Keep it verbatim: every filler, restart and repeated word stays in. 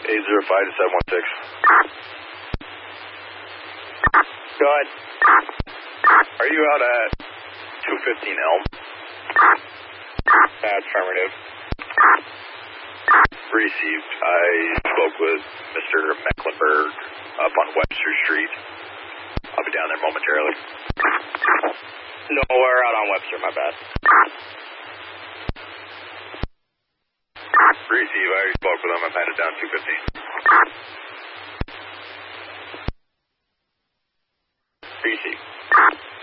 eight zero five to seven one six. Go ahead. Are you out at two fifteen Elm? Affirmative. Received. I spoke with Mister Mecklenburg up on Webster Street. I'll be down there momentarily. No, we're out on Webster, my bad. Receive. I already spoke with him. I'm headed down two fifteen.